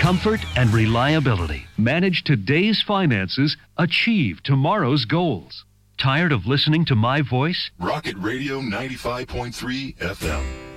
comfort, and reliability. Manage today's finances, achieve tomorrow's goals. Tired of listening to my voice? Rocket Radio 95.3 FM.